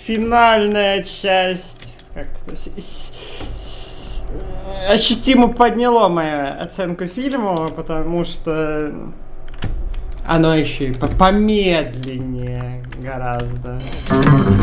финальная часть как-то ощутимо подняло мою оценку фильму, потому что оно еще и помедленнее гораздо.